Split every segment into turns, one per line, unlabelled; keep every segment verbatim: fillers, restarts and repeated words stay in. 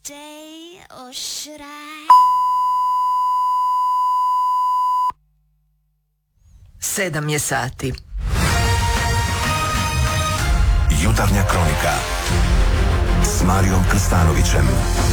stay or should I?
Sedam je sati.
Jutarnja kronika s Marijom Krstanovićem.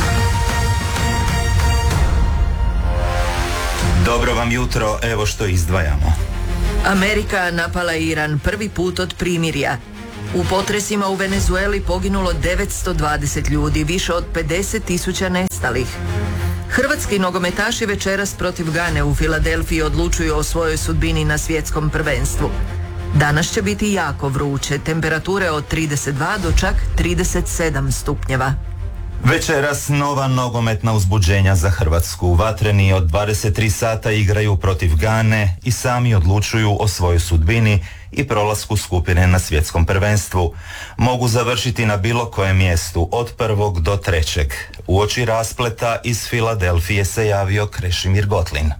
Dobro vam jutro, evo što izdvajamo.
Amerika napala Iran prvi put od primirja. U potresima u Venezueli poginulo devetsto dvadeset ljudi, više od pedeset tisuća nestalih. Hrvatski nogometaši večeras protiv Gane u Filadelfiji odlučuju o svojoj sudbini na svjetskom prvenstvu. Danas će biti jako vruće, temperature od trideset dva do čak trideset sedam stupnjeva.
Večeras nova nogometna uzbuđenja za Hrvatsku. Vatreni od dvadeset tri sata igraju protiv Gane i sami odlučuju o svojoj sudbini i prolasku skupine na svjetskom prvenstvu. Mogu završiti na bilo kojem mjestu, od prvog do trećeg. Uoči raspleta iz Filadelfije se javio Krešimir Gotlin.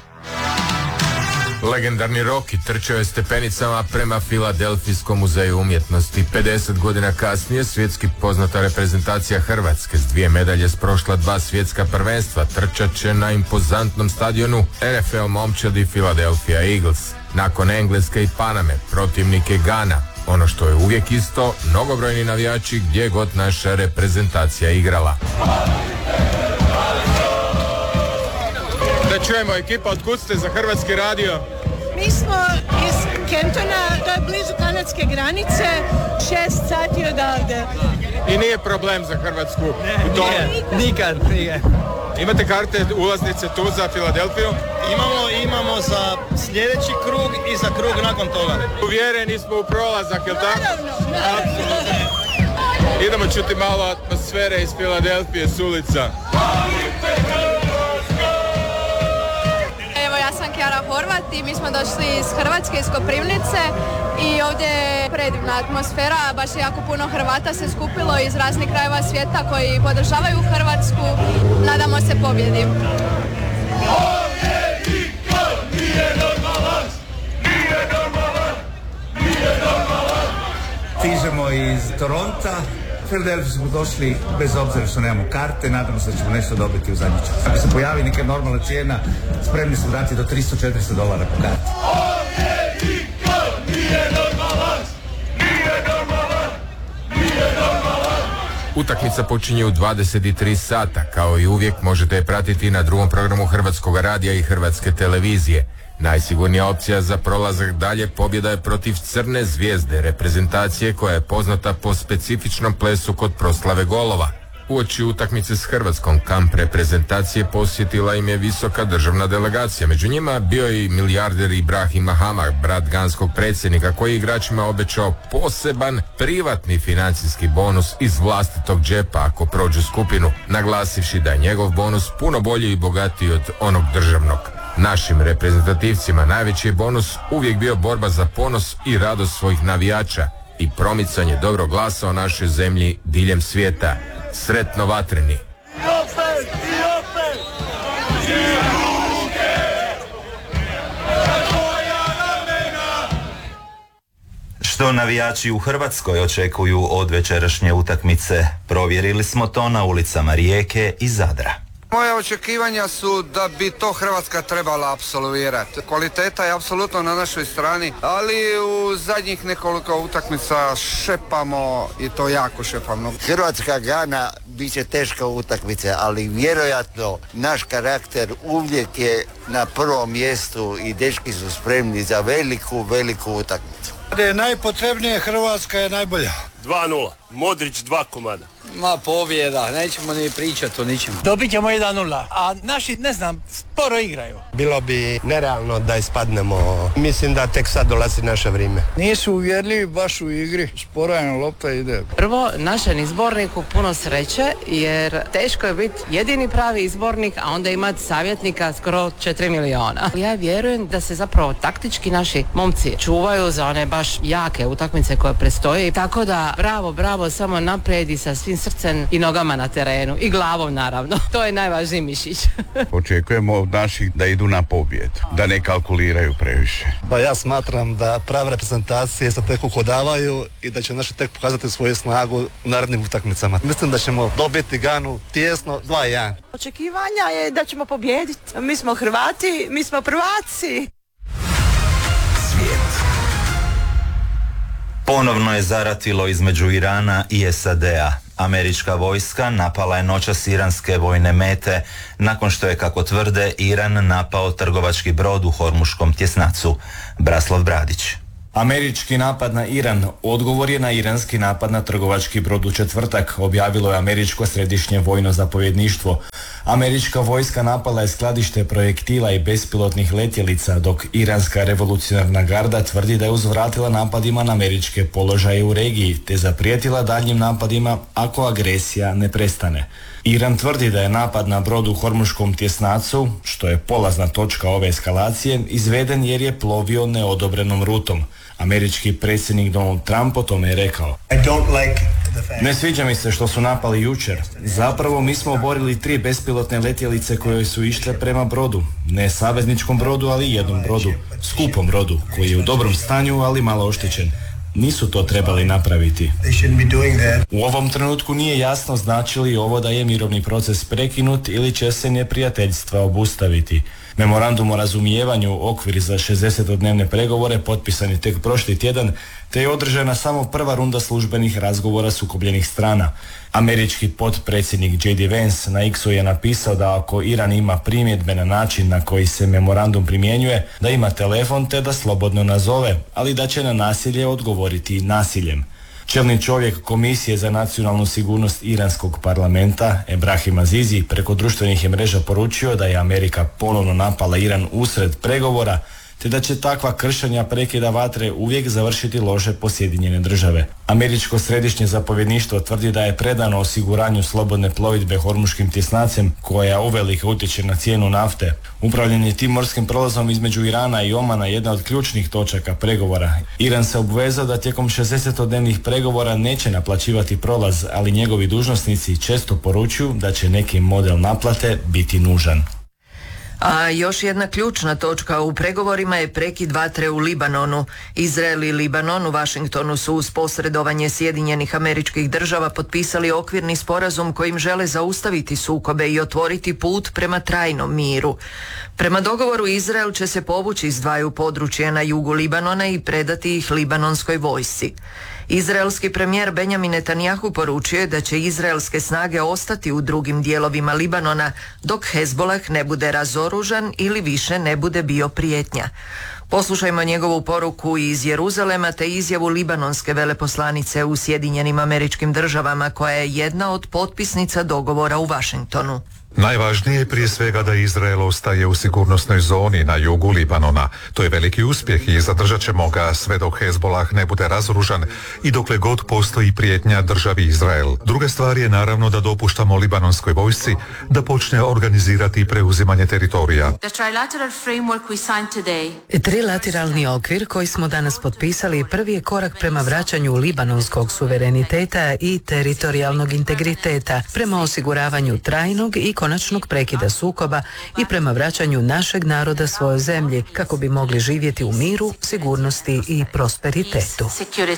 Legendarni Rocky trčao je stepenicama prema Filadelfijskom muzeju umjetnosti. pedeset godina kasnije svjetski poznata reprezentacija Hrvatske s dvije medalje s prošla dva svjetska prvenstva trčat će na impozantnom stadionu N F L momčadi Philadelphia Eagles. Nakon Engleske i Paname protivnik je Gana. Ono što je uvijek isto, mnogobrojni navijači gdje god naša reprezentacija igrala.
Da čujemo, ekipa, otkud ste za Hrvatski radio?
Mi smo iz Kentona, to je blizu kanadske granice, šest sati odavde.
I nije problem za Hrvatsku?
Ne, nije, nikad nije.
Imate karte, ulaznice tu za Filadelfiju?
Imamo, imamo za sljedeći krug i za krug nakon toga.
Uvjereni smo u prolazak, jel tako?
Naravno, naravno.
Idemo čuti malo atmosfere iz Filadelfije s ulica.
Ja sam Kjara Horvat i mi smo došli iz Hrvatske, iz Koprivnice i ovdje je predivna atmosfera, baš je jako puno Hrvata se skupilo iz raznih krajeva svijeta koji podržavaju Hrvatsku. Nadamo se pobjedi.
Stižemo iz Toronta. Filadelfiji smo došli bez obzira što nemamo karte, nadamo se da ćemo nešto dobiti u zadnji čas. Ako se pojavi neka normalna cijena, spremni smo dati do tristo do četiristo dolara po karti.
Utakmica počinje u dvadeset tri sata, kao i uvijek možete je pratiti na drugom programu Hrvatskog radija i Hrvatske televizije. Najsigurnija opcija za prolazak dalje pobjeda je protiv Crne zvijezde, reprezentacije koja je poznata po specifičnom plesu kod proslave golova. Uoči utakmice s Hrvatskom kamp reprezentacije posjetila im je visoka državna delegacija. Među njima bio je i milijarder Ibrahim Mahama, brat ganskog predsjednika, koji igračima obećao poseban privatni financijski bonus iz vlastitog džepa ako prođu skupinu, naglasivši da je njegov bonus puno bolji i bogatiji od onog državnog. Našim reprezentativcima najveći je bonus uvijek bio borba za ponos i radost svojih navijača i promicanje dobrog glasa o našoj zemlji diljem svijeta. Sretno Vatreni!
Što navijači u Hrvatskoj očekuju od večerašnje utakmice? Provjerili smo to na ulicama Rijeke i Zadra.
Moje očekivanja su da bi to Hrvatska trebala apsolvirati. Kvaliteta je apsolutno na našoj strani, ali u zadnjih nekoliko utakmica šepamo i to jako šepamo.
Hrvatska Gana bit će teška utakmica, ali vjerojatno naš karakter uvijek je na prvom mjestu i dečki su spremni za veliku, veliku utakmicu.
Da je najpotrebnije, Hrvatska je najbolja.
dva nula, Modrić dva komada.
Ma pobjeda, nećemo ni pričati o ničemu.
Dobit ćemo jedan nula, a naši, ne znam, sporo igraju.
Bilo bi nerealno da ispadnemo. Mislim da tek sad dolazi naše vrijeme.
Nisu uvjerljivi baš u igri, sporo je lopta ide.
Prvo, našem izborniku puno sreće, jer teško je biti jedini pravi izbornik, a onda imati savjetnika skoro četiri miliona. Ja vjerujem da se zapravo taktički naši momci čuvaju za one baš jake utakmice koje predstoje, tako da bravo, bravo glavo samo naprijed i sa svim srcem i nogama na terenu i glavom naravno. To je najvažniji mišić.
Očekujemo od naših da idu na pobjed, da ne kalkuliraju previše.
Pa ja smatram da prave reprezentacije se tek uhodavaju i da će naši tek pokazati svoju snagu u narednim utakmicama. Mislim da ćemo dobiti Ganu tijesno dva jedan.
Očekivanja je da ćemo pobijediti. Mi smo Hrvati, mi smo prvaci.
Svijet.
Ponovno je zaratilo između Irana i S A D-a. Američka vojska napala je noćas iranske vojne mete nakon što je, kako tvrde, Iran napao trgovački brod u Hormuškom tjesnacu. Braslav Bradić.
Američki napad na Iran odgovor je na iranski napad na trgovački brod u četvrtak, objavilo je američko središnje vojno zapovjedništvo. Američka vojska napala je skladište projektila i bespilotnih letjelica, dok iranska revolucionarna garda tvrdi da je uzvratila napadima na američke položaje u regiji, te zaprijetila daljnjim napadima ako agresija ne prestane. Iran tvrdi da je napad na brod u Hormuškom tjesnacu, što je polazna točka ove eskalacije, izveden jer je plovio neodobrenom rutom. Američki predsjednik Donald Trump o tome je rekao: Ne sviđa mi se što su napali jučer. Zapravo mi smo oborili tri bespilotne letjelice koje su išle prema brodu. Ne savezničkom brodu, ali jednom brodu. Skupom brodu, koji je u dobrom stanju, ali malo oštećen. Nisu to trebali napraviti. U ovom trenutku nije jasno znači li ovo da je mirovni proces prekinut ili će se neprijateljstva obustaviti. Memorandum o razumijevanju, okvir za šezdesetodnevne pregovore, potpisan je tek prošli tjedan, te je održana samo prva runda službenih razgovora sukobljenih strana. Američki potpredsjednik J D Vance na X-u je napisao da ako Iran ima primjedbe na način na koji se memorandum primjenjuje, da ima telefon te da slobodno nazove, ali da će na nasilje odgovoriti nasiljem. Čelni čovjek Komisije za nacionalnu sigurnost iranskog parlamenta, Ebrahim Azizi, preko društvenih je mreža poručio da je Amerika ponovno napala Iran usred pregovora, te da će takva kršenja prekida vatre uvijek završiti loše po Sjedinjene države. Američko središnje zapovjedništvo tvrdi da je predano osiguranju slobodne plovidbe Hormuškim tjesnacem, koja uvelike utječe na cijenu nafte. Upravljanje tim morskim prolazom između Irana i Omana je jedna od ključnih točaka pregovora. Iran se obvezao da tijekom šezdesetodnevnih pregovora neće naplaćivati prolaz, ali njegovi dužnosnici često poručuju da će neki model naplate biti nužan.
A još jedna ključna točka u pregovorima je prekid vatre u Libanonu. Izrael i Libanon u Washingtonu su uz posredovanje Sjedinjenih Američkih Država potpisali okvirni sporazum kojim žele zaustaviti sukobe i otvoriti put prema trajnom miru. Prema dogovoru Izrael će se povući iz dvaju područja na jugu Libanona i predati ih libanonskoj vojsci. Izraelski premijer Benjamin Netanjahu poručio je da će izraelske snage ostati u drugim dijelovima Libanona dok Hezbolah ne bude razoružan ili više ne bude bio prijetnja. Poslušajmo njegovu poruku iz Jeruzalema te izjavu libanonske veleposlanice u Sjedinjenim Američkim Državama, koja je jedna od potpisnica dogovora u Washingtonu.
Najvažnije je prije svega da Izrael ostaje u sigurnosnoj zoni na jugu Libanona. To je veliki uspjeh i zadržat ćemo ga sve dok Hezbolah ne bude razoružan i dokle god postoji prijetnja državi Izrael. Druga stvar je naravno da dopuštamo libanonskoj vojsci da počne organizirati preuzimanje teritorija.
Trilateralni okvir koji smo danas potpisali prvi je korak prema vraćanju libanonskog suvereniteta i teritorijalnog integriteta, prema osiguravanju trajnog i konačnog prekida sukoba i prema vraćanju našeg naroda svojoj zemlji kako bi mogli živjeti u miru, sigurnosti i prosperitetu.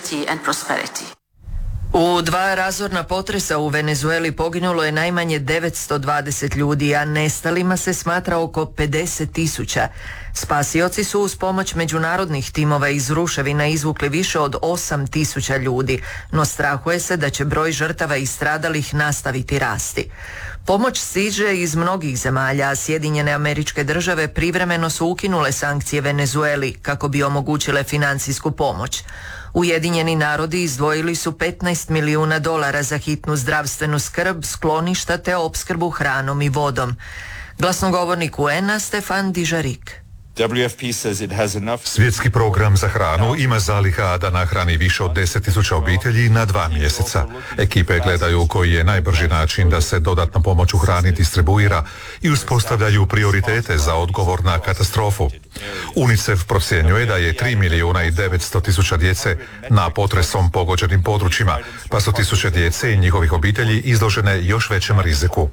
U dva razorna potresa u Venezueli poginulo je najmanje devetsto dvadeset ljudi, a nestalima se smatra oko pedeset tisuća. Spasioci su uz pomoć međunarodnih timova iz ruševina izvukli više od osam tisuća ljudi, no strahuje se da će broj žrtava i stradalih nastaviti rasti. Pomoć stiže iz mnogih zemalja, a Sjedinjene Američke Države privremeno su ukinule sankcije Venezueli kako bi omogućile financijsku pomoć. Ujedinjeni narodi izdvojili su petnaest milijuna dolara za hitnu zdravstvenu skrb, skloništa te opskrbu hranom i vodom. Glasnogovornik U N-a Stefan Dižarik.
Svjetski program za hranu ima zaliha da nahrani više od deset tisuća obitelji na dva mjeseca. Ekipe gledaju koji je najbrži način da se dodatna pomoć u hrani distribuira i uspostavljaju prioritete za odgovor na katastrofu. UNICEF procjenjuje da je tri milijuna i devetsto tisuća djece na potresom pogođenim područjima, pa su tisuće djece i njihovih obitelji izložene još većem riziku.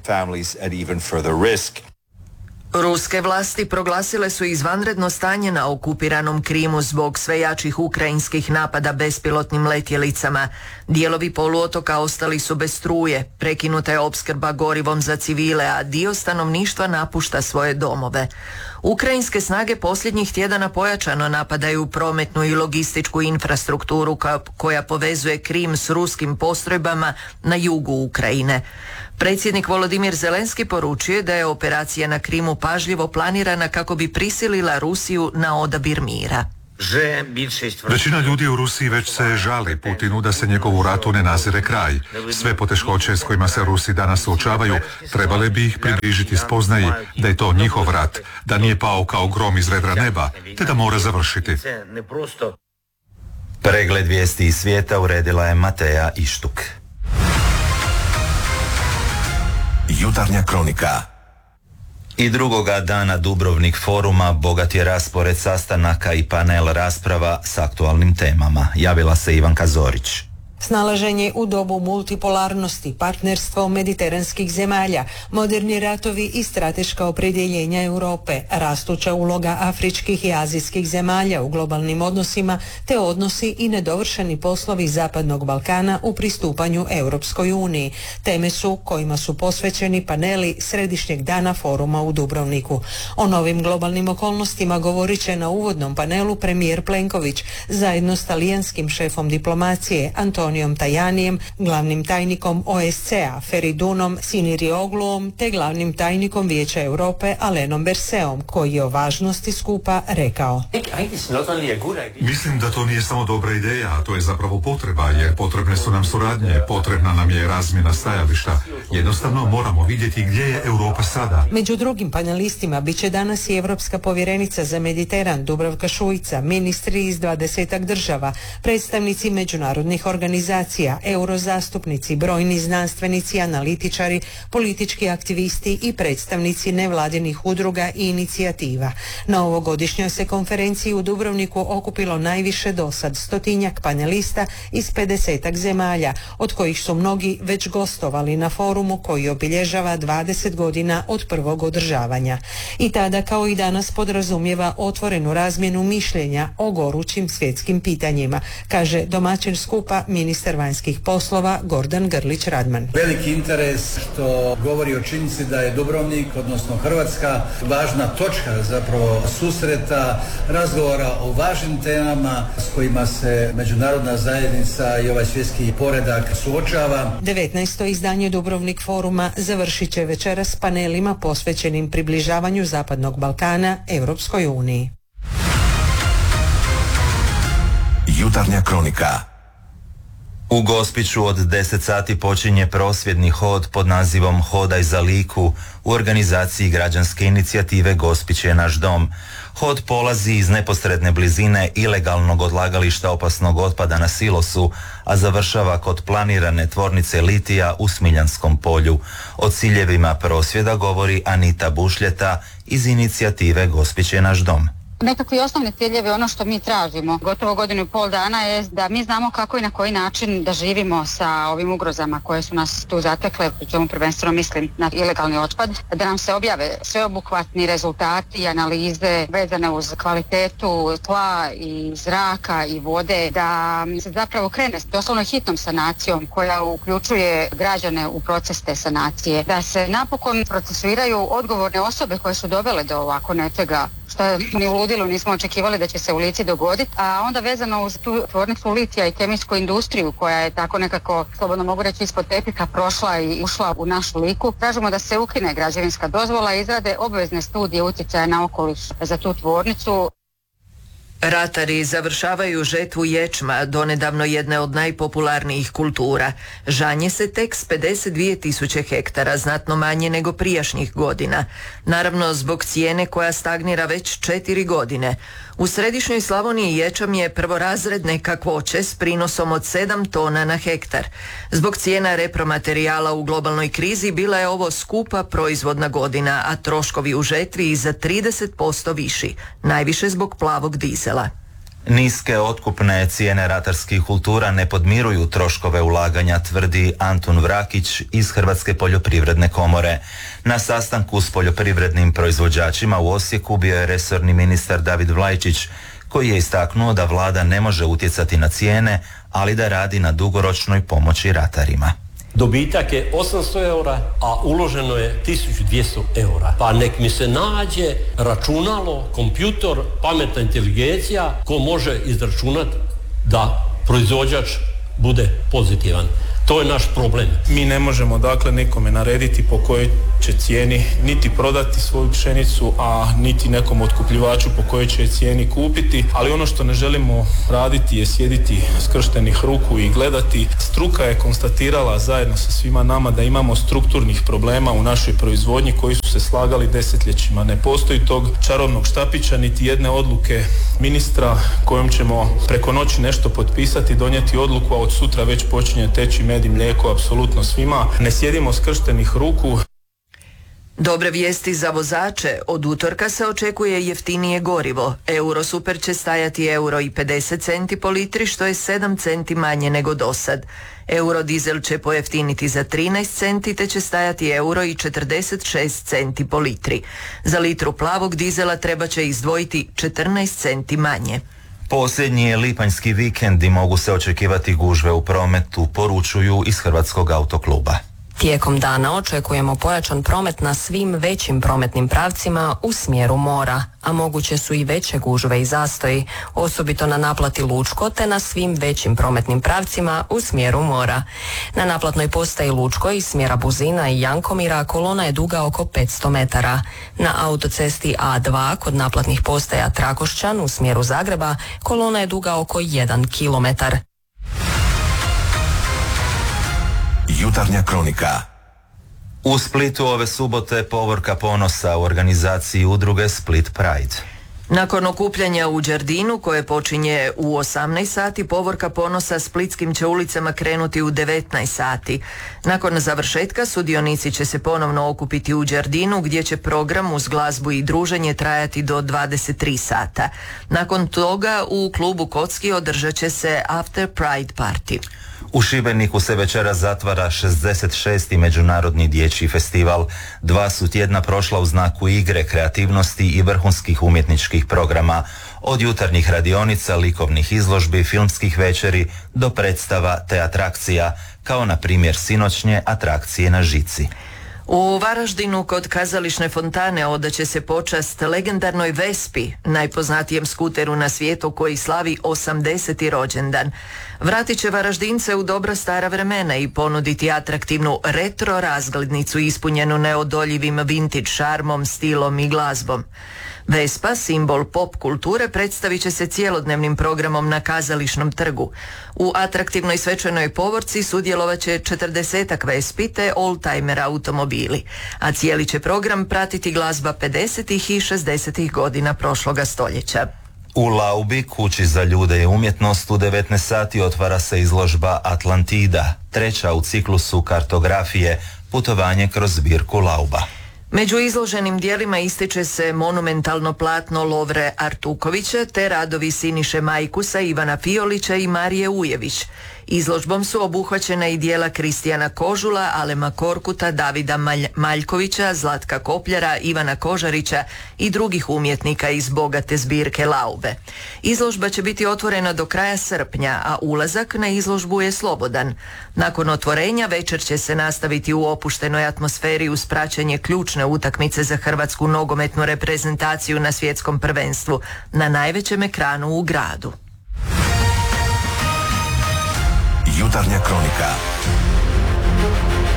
Ruske vlasti proglasile su izvanredno stanje na okupiranom Krimu zbog sve jačih ukrajinskih napada bespilotnim letjelicama. Dijelovi poluotoka ostali su bez struje, prekinuta je opskrba gorivom za civile, a dio stanovništva napušta svoje domove. Ukrajinske snage posljednjih tjedana pojačano napadaju prometnu i logističku infrastrukturu koja povezuje Krim s ruskim postrojbama na jugu Ukrajine. Predsjednik Volodimir Zelenski poručuje da je operacija na Krimu pažljivo planirana kako bi prisilila Rusiju na odabir mira.
Većina ljudi u Rusiji već se žali Putinu da se njegovu ratu ne nazire kraj. Sve poteškoće s kojima se Rusi danas suočavaju trebale bi ih približiti spoznaji da je to njihov rat, da nije pao kao grom iz vedra neba, te da mora završiti.
Pregled vijesti iz svijeta uredila je Mateja Ištuk.
Jutarnja kronika.
I drugoga dana Dubrovnik foruma bogat je raspored sastanaka i panel rasprava s aktualnim temama. Javila se Ivanka Zorić.
Snalaženje u dobu multipolarnosti, partnerstvo mediteranskih zemalja, moderni ratovi i strateška opredjeljenja Europe, rastuća uloga afričkih i azijskih zemalja u globalnim odnosima, te odnosi i nedovršeni poslovi Zapadnog Balkana u pristupanju Europskoj uniji. Teme su kojima su posvećeni paneli središnjeg dana foruma u Dubrovniku. O novim globalnim okolnostima govorit će na uvodnom panelu premijer Plenković zajedno s talijanskim šefom diplomacije Antonijom Tajanijem, glavnim tajnikom O S C A Feridunom Siniriogluom te glavnim tajnikom Vijeća Europe Alenom Berseom, koji je o važnosti skupa rekao:
Mislim da to nije samo dobra ideja, a to je zapravo potreba, jer potrebne su nam suradnje, potrebna nam je razmjena stajališta. Jednostavno moramo vidjeti gdje je Europa sada.
Među drugim panelistima bit će danas i Europska povjerenica za Mediteran Dubravka Šuica, ministri iz dvadesetak država, predstavnici međunarodnih organizacija, eurozastupnici, brojni znanstvenici, analitičari, politički aktivisti i predstavnici nevladinih udruga i inicijativa. Na ovogodišnjoj se konferenciji u Dubrovniku okupilo najviše dosad stotinjak panelista iz pedesetak zemalja, od kojih su mnogi već gostovali na forumu koji obilježava dvadeset godina od prvog održavanja. I tada, kao i danas, podrazumijeva otvorenu razmjenu mišljenja o gorućim svjetskim pitanjima, kaže domaćin skupa ministar vanjskih poslova Gordan Grlić Radman.
Veliki interes što govori o činjenici da je Dubrovnik, odnosno Hrvatska, važna točka zapravo susreta, razgovora o važnim temama s kojima se međunarodna zajednica i ovaj svjetski poredak suočava.
devetnaesto izdanje Dubrovnik foruma završit će večeras panelima posvećenim približavanju Zapadnog Balkana Europskoj uniji.
Jutarnja kronika.
U Gospiću od deset sati počinje prosvjedni hod pod nazivom Hodaj za Liku u organizaciji građanske inicijative Gospić je naš dom. Hod polazi iz neposredne blizine ilegalnog odlagališta opasnog otpada na silosu, a završava kod planirane tvornice litija u Smiljanskom polju. O ciljevima prosvjeda govori Anita Bušljeta iz inicijative Gospić je naš dom.
Nekakvi osnovni ciljevi, ono što mi tražimo gotovo godinu i pol dana, je da mi znamo kako i na koji način da živimo sa ovim ugrozama koje su nas tu zatekle, pri čemu prvenstveno mislim na ilegalni otpad, da nam se objave sveobuhvatni rezultati i analize vezane uz kvalitetu tla i zraka i vode, da se zapravo krene s doslovno hitnom sanacijom koja uključuje građane u proces te sanacije, da se napokon procesuiraju odgovorne osobe koje su dovele do ovako nečega što ni u ludilu nismo očekivali da će se u Lici dogoditi, a onda vezano uz tu tvornicu litija i kemijsku industriju koja je tako nekako, slobodno mogu reći, ispod tepika prošla i ušla u našu Liku. Tražimo da se ukine građevinska dozvola i izrade obvezne studije utjecaja na okoliš za tu tvornicu.
Ratari završavaju žetvu ječma, donedavno jedne od najpopularnijih kultura. Žanje se tek s pedeset dvije tisuće hektara, znatno manje nego prijašnjih godina. Naravno, zbog cijene koja stagnira već četiri godine. U središnjoj Slavoniji ječam je prvorazredne kakvoće s prinosom od sedam tona na hektar. Zbog cijena repromaterijala u globalnoj krizi bila je ovo skupa proizvodna godina, a troškovi u žetvi i za trideset posto viši, najviše zbog plavog dizela.
Niske otkupne cijene ratarskih kultura ne podmiruju troškove ulaganja, tvrdi Antun Vrakić iz Hrvatske poljoprivredne komore. Na sastanku s poljoprivrednim proizvođačima u Osijeku bio je resorni ministar David Vlajčić, koji je istaknuo da vlada ne može utjecati na cijene, ali da radi na dugoročnoj pomoći ratarima.
Dobitak je osamsto eura, a uloženo je tisuću dvjesto eura. Pa nek mi se nađe računalo, kompjutor, pametna inteligencija ko može izračunati da proizvođač bude pozitivan. To je naš problem.
Mi ne možemo dakle nekome narediti po kojoj će cijeni niti prodati svoju pšenicu, a niti nekom otkupljivaču po kojoj će cijeni kupiti, ali ono što ne želimo raditi je sjediti skrštenih ruku i gledati. Struka je konstatirala zajedno sa svima nama da imamo strukturnih problema u našoj proizvodnji koji su se slagali desetljećima. Ne postoji tog čarobnog štapića niti jedne odluke ministra kojom ćemo preko noći nešto potpisati, donijeti odluku, a od sutra već počinje teći med i mlijeko apsolutno svima. Ne sjedimo skrštenih ruku.
Dobre vijesti za vozače. Od utorka se očekuje jeftinije gorivo. Eurosuper će stajati euro i pedeset centi po litri, što je sedam centi manje nego dosad. Eurodizel će pojeftiniti za trinaest centi, te će stajati euro i četrdeset šest centi po litri. Za litru plavog dizela treba će izdvojiti četrnaest centi manje.
Posljednji je lipanjski vikend i mogu se očekivati gužve u prometu, poručuju iz Hrvatskog autokluba.
Tijekom dana očekujemo pojačan promet na svim većim prometnim pravcima u smjeru mora, a moguće su i veće gužve i zastoji, osobito na naplati Lučko te na svim većim prometnim pravcima u smjeru mora. Na naplatnoj postaji Lučko iz smjera Buzina i Jankomira kolona je duga oko petsto metara. Na autocesti A dva kod naplatnih postaja Trakošćan u smjeru Zagreba kolona je duga oko jedan kilometar.
Jutarnja kronika.
U Splitu ove subote povorka ponosa u organizaciji udruge Split Pride.
Nakon okupljanja u Đardinu, koje počinje u osamnaest sati, povorka ponosa splitskim će ulicama krenuti u devetnaest sati. Nakon završetka sudionici će se ponovno okupiti u Đardinu, gdje će program uz glazbu i druženje trajati do dvadeset tri sata. Nakon toga u klubu Kocki održat će se After Pride Party.
U Šibeniku se večera zatvara šezdeset šesti međunarodni dječji festival. Dva su tjedna prošla u znaku igre, kreativnosti i vrhunskih umjetničkih programa. Od jutarnjih radionica, likovnih izložbi, filmskih večeri do predstava te atrakcija, kao na primjer sinoćnje atrakcije na žici.
U Varaždinu kod kazališne fontane odaće se počast legendarnoj Vespi, najpoznatijem skuteru na svijetu koji slavi osamdeseti rođendan. Vratit će Varaždince u dobra stara vremena i ponuditi atraktivnu retro razglednicu ispunjenu neodoljivim vintage šarmom, stilom i glazbom. Vespa, simbol pop kulture, predstavit će se cjelodnevnim programom na kazališnom trgu. U atraktivnoj svečanoj povorci sudjelovat će četrdesetak Vespi te oldtimer automobili, a cijeli će program pratiti glazba pedesetih i šezdesetih godina prošloga stoljeća.
U Laubi, kući za ljude i umjetnost, u devetnaest sati otvara se izložba Atlantida, treća u ciklusu kartografije, putovanje kroz zbirku Lauba.
Među izloženim dijelima ističe se monumentalno platno Lovre Artukovića te radovi Siniše Majkusa, Ivana Fiolića i Marije Ujević. Izložbom su obuhvaćena i dijela Kristijana Kožula, Alema Korkuta, Davida Malj- Maljkovića, Zlatka Kopljara, Ivana Kožarića i drugih umjetnika iz bogate zbirke Laube. Izložba će biti otvorena do kraja srpnja, a ulazak na izložbu je slobodan. Nakon otvorenja večer će se nastaviti u opuštenoj atmosferi uz praćenje ključne utakmice za hrvatsku nogometnu reprezentaciju na svjetskom prvenstvu na najvećem ekranu u gradu.
Jutarnja kronika.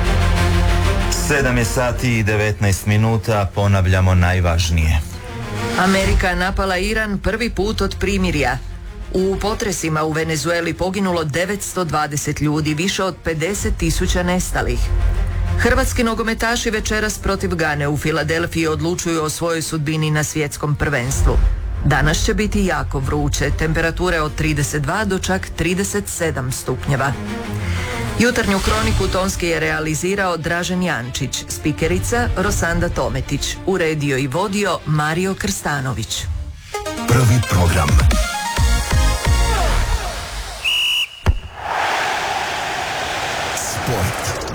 sedam je sati i devetnaest minuta, ponavljamo najvažnije.
Amerika napala Iran prvi put od primirja. U potresima u Venezueli poginulo devetsto dvadeset ljudi, više od pedeset tisuća nestalih. Hrvatski nogometaši večeras protiv Gane u Filadelfiji odlučuju o svojoj sudbini na svjetskom prvenstvu. Danas će biti jako vruće, temperature od trideset dva do čak trideset sedam stupnjeva. Jutarnju kroniku tonski je realizirao Dražen Jančić, spikerica Rosanda Tometić, uredio i vodio Mario Krstanović.
Prvi program. Sport.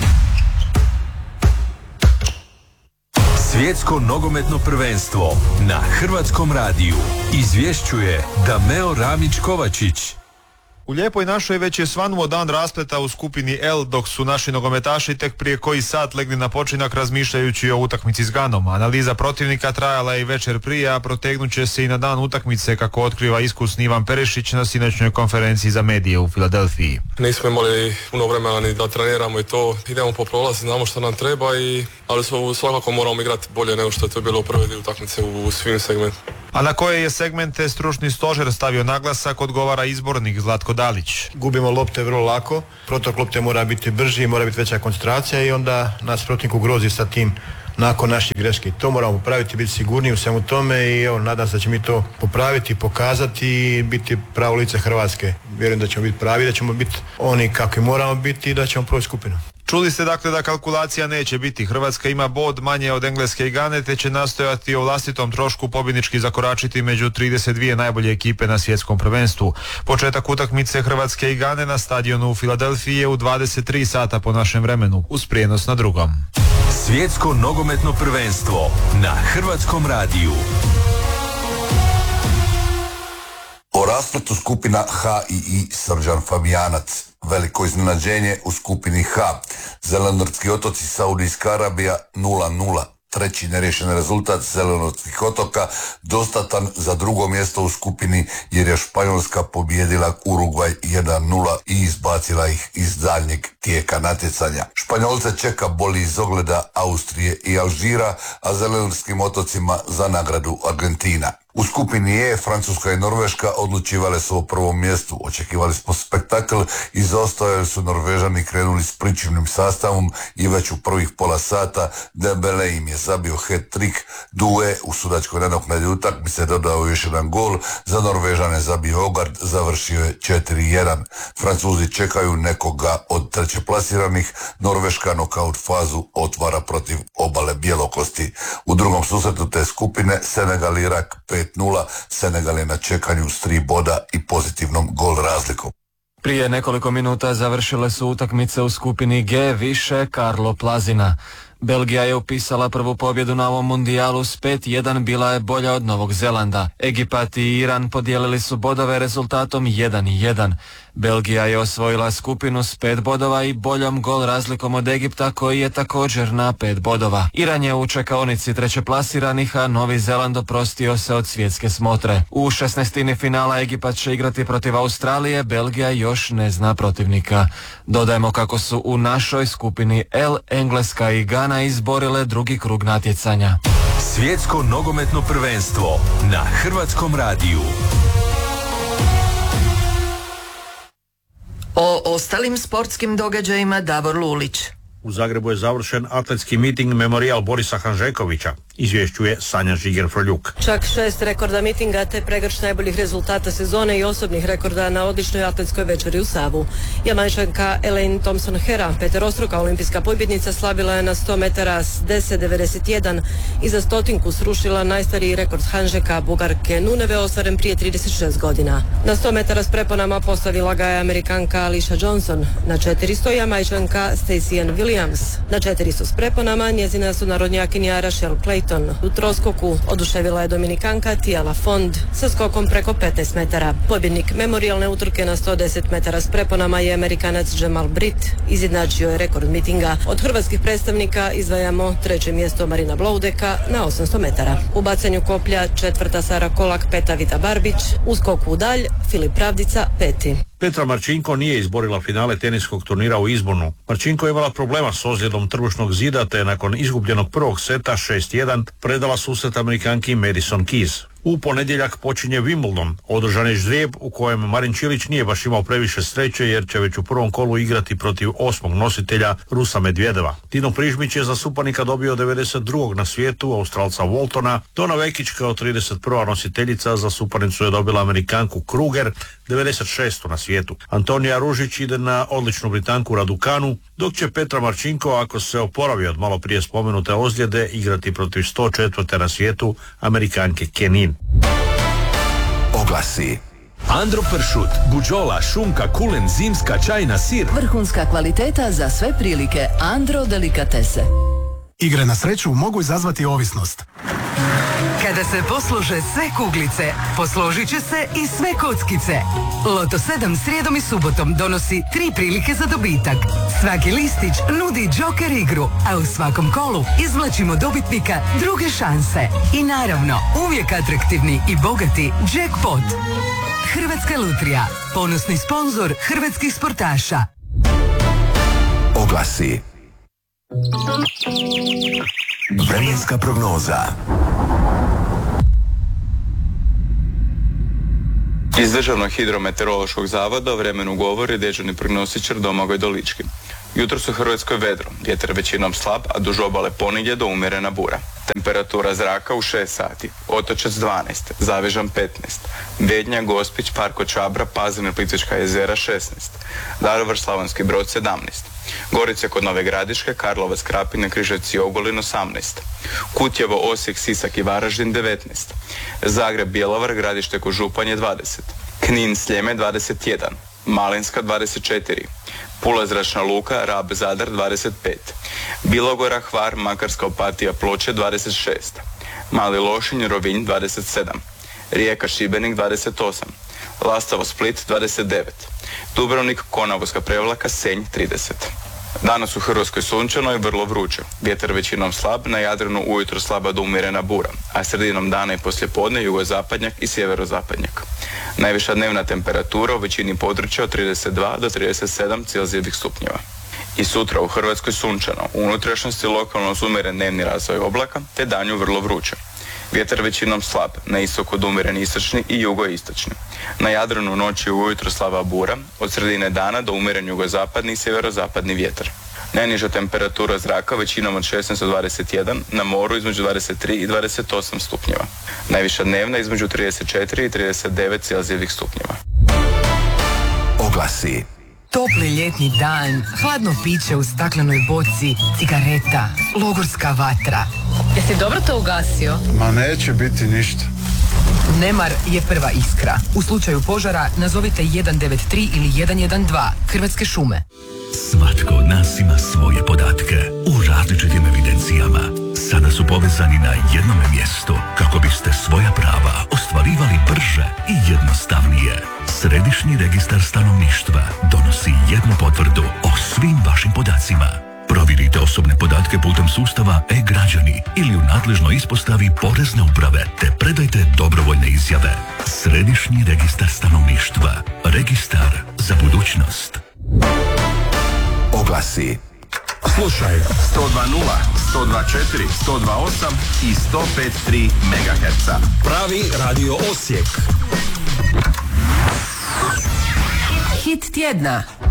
Svjetsko nogometno prvenstvo na Hrvatskom radiju izvješćuje Dameo Ramić-Kovačić.
U Lijepoj našoj već je svanuo dan raspleta u skupini L, dok su naši nogometaši tek prije koji sat legli na počinak razmišljajući o utakmici s Ganom. Analiza protivnika trajala je i večer prije, a protegnut će se i na dan utakmice, kako otkriva iskusni Ivan Perešić na sinoćnoj konferenciji za medije u Filadelfiji.
Nismo imali puno vremena ni da treniramo i to, idemo po prolazi, znamo što nam treba, i, ali svakako moramo igrati bolje nego što je to bilo u prvoj dio utakmice u svim segmentima.
A na koje je segmente stručni stožer stavio naglasak, odgovara izbornik Zlatko Dalić.
Gubimo lopte vrlo lako, protok lopte mora biti brži, mora biti veća koncentracija i onda nas protivnik ugrozi sa tim nakon naših greški. To moramo popraviti, biti sigurniji u svemu tome i evo, nadam se da ćemo mi to popraviti, pokazati i biti pravo lice Hrvatske. Vjerujem da ćemo biti pravi, da ćemo biti oni kakvi moramo biti i da ćemo proći skupinu.
Čuli ste dakle da kalkulacija neće biti. Hrvatska ima bod manje od Engleske i Gane, te će nastojati o vlastitom trošku pobjednički zakoračiti među trideset dvije najbolje ekipe na svjetskom prvenstvu. Početak utakmice Hrvatske i Gane na stadionu u Filadelfiji je u dvadeset tri sata po našem vremenu, uz prijenos na drugom.
Svjetsko nogometno prvenstvo na Hrvatskom radiju.
O raspletu skupina H i I Srđan Fabijanac. Veliko iznenađenje u skupini H. Zelenortski otoci, Saudijska Arabija nula nula. Treći nerješen rezultat Zelenortskih otoka, dostatan za drugo mjesto u skupini, jer je Španjolska pobijedila Urugvaj jedan nula i izbacila ih iz daljnjeg tijeka natjecanja. Španjolce čeka boli iz ogleda Austrije i Alžira, a Zelenorskim otocima za nagradu Argentina. U skupini E Francuska i Norveška odlučivale su o prvom mjestu. Očekivali smo spektakl i zaostajali su Norvežani krenuli s pričuvnim sastavom i već u prvih pola sata Dembele im je zabio hat-trick. Due u sudačkoj nadoknadi utakmice dodao još jedan gol. Za Norvežane zabio Ogard, završio je četiri jedan. Francuzi čekaju nekoga od treće plasiranih. Norveška nokaut fazu otvara protiv obale bjelokosti. U drugom susretu te skupine Senegal i Irak pet nula. Senegal je na čekanju s tri boda i pozitivnom gol razlikom.
Prije nekoliko minuta završile su utakmice u skupini G, više Karlo Plazina. Belgija je upisala prvu pobjedu na ovom mundijalu s pet jedan, bila je bolja od Novog Zelanda. Egipat i Iran podijelili su bodove rezultatom jedan jedan. Belgija je osvojila skupinu s pet bodova i boljom gol razlikom od Egipta, koji je također na pet bodova. Iran je u čekaonici treće plasiranih, a Novi Zeland oprostio se od svjetske smotre. U šesnaestini finala Egipat će igrati protiv Australije, Belgija još ne zna protivnika. Dodajemo kako su u našoj skupini L Engleska i Gana izborile drugi krug natjecanja.
Svjetsko nogometno prvenstvo na Hrvatskom radiju.
O ostalim sportskim događajima Davor Lulić.
U Zagrebu je završen atletski miting Memorijal Borisa Hanžekovića, izvješćuje Sanja Žiger-Froljuk.
Čak šest rekorda mitinga te pregršt najboljih rezultata sezone i osobnih rekorda na odličnoj atletskoj večeri u Savu. Jamajčanka Elaine Thompson-Hera, peterostruka olimpijska pobjednica, slavila je na sto metara s deset devedeset jedan i za stotinku srušila najstariji rekord Hanžeka, Bugarke Nuneve, ostvaren prije trideset šest godina. Na sto metara s preponama postavila ga je Amerikanka Alicia Johnson, na četiristo Jamajčanka Stacey Ann Williams. Na četiristo s preponama njezina su narodnjakinja Rachel Clayton. U troskoku oduševila je Dominikanka Tia Lafond sa skokom preko petnaest metara. Pobjednik memorijalne utrke na sto deset metara s preponama je Amerikanac Jamal Britt. Izjednačio je rekord mitinga. Od hrvatskih predstavnika izdvajamo treće mjesto Marina Bloudeka na osamsto metara. U bacanju koplja četvrta Sara Kolak, peta Vita Barbić. U skoku u dalj Filip Pravdica, peti.
Petra Marčinko nije izborila finale teniskog turnira u Izbornu. Marčinko je imala problema s ozljedom trbušnog zida te nakon izgubljenog prvog seta šest jedan predala susret Amerikanki Madison Keys. U ponedjeljak počinje Wimbledon, održan je ždrijeb u kojem Marin Čilić nije baš imao previše sreće jer će već u prvom kolu igrati protiv osmog nositelja Rusa Medvedeva. Tino Prižmić je za suparnika dobio devedeset drugog na svijetu Australca Waltona, Dona Vekić kao trideset prva nositeljica za suparnicu je dobila Amerikanku Kruger, devedeset šestu na svijetu. Antonija Ružić ide na odličnu Britanku Raducanu, dok će Petra Marčinko, ako se oporavi od malo prije spomenute ozljede, igrati protiv sto četvrte na svijetu Amerikanke Kenin.
Oglasi. Andro pršut, buđola, šunka, kulen, zimska, čajna, sir.
Vrhunska kvaliteta za sve prilike. Andro delikatese.
Igre na sreću mogu izazvati ovisnost.
Kada se poslože sve kuglice, posložit će se i sve kockice. Loto sedam srijedom i subotom donosi tri prilike za dobitak. Svaki listić nudi džoker igru, a u svakom kolu izvlačimo dobitnika druge šanse. I naravno, uvijek atraktivni i bogati jackpot. Hrvatska lutrija, ponosni sponzor hrvatskih sportaša.
Oglasi. Vremenska prognoza.
Iz Državnog hidrometeorološkog zavoda o vremenu govori dežurni prognostičar Domagoj Dolički. Jutros u Hrvatskoj vedro, vjetar većinom slab, a duž obale ponegdje do umjerena bura. Temperatura zraka u šest sati, Otočac dvanaest, Zavežan petnaest, Bednja, Gospić, Parko Čabra, Pazin i Plitvička jezera šesnaest, Daruvar, Slavonski Brod sedamnaest, Gorice kod Nove Gradiške, Karlovac, Krapine, Križevci i Ogulin osamnaest, Kutjevo, Osijek, Sisak i Varaždin devetnaest, Zagreb, Bjelovar, Gradište kod Županje dvadeset, Knin, Sljeme dvadeset jedan, Malinska dvadeset četiri, Pula, Zračna luka, Rab, Zadar dvadeset pet, Bilogora, Hvar, Makarska, Opatija, Ploče dvadeset šest, Mali Lošinj, Rovinj dvadeset sedam, Rijeka, Šibenik dvadeset osam, Lastovo, Split dvadeset devet, Dubrovnik, Konavoska, Prevlaka, Senj trideset. Danas u Hrvatskoj sunčano i vrlo vruće. Vjetar većinom slab, na Jadranu ujutro slaba do umjerena bura, a sredinom dana i poslijepodne jugozapadnjak i sjeverozapadnjak. Najviša dnevna temperatura u većini područja od trideset dva do trideset sedam celzijevih stupnjeva. I sutra u Hrvatskoj sunčano, u unutrašnjosti lokalno umjeren dnevni razvoj oblaka, te danju vrlo vruće. Vjetar većinom slab, na istoku umjeren istočni i jugoistočni. Na Jadranu noći i ujutro slaba bura, od sredine dana do umjeren jugozapadni i sjeverozapadni vjetar. Najniža temperatura zraka većinom od šesnaest do dvadeset jedan, na moru između dvadeset tri i dvadeset osam stupnjeva. Najviša dnevna između trideset četiri i trideset devet celzijevih stupnjeva.
Oglasi.
Topli ljetni dan, hladno piće u staklenoj boci, cigareta, logorska vatra.
Jesi dobro to ugasio?
Ma neće biti ništa.
Nemar je prva iskra. U slučaju požara nazovite jedan devet tri ili jedan jedan dva. Hrvatske šume.
Svatko od nas ima svoje podatke u različitim evidencijama. Sada su povezani na jednome mjestu kako biste svoja prava ostvarivali brže i jednostavnije. Središnji registar stanovništva donosi jednu potvrdu o svim vašim podacima. Provjerite osobne podatke putem sustava e-građani ili u nadležnoj ispostavi Porezne uprave te predajte dobrovoljne izjave. Središnji registar stanovništva. Registar za budućnost. Oglasi.
Slušaj sto dva nula, sto dva četiri, sto dva osam i sto pet tri megaherca.
Pravi radio Osijek.
Hit tjedna.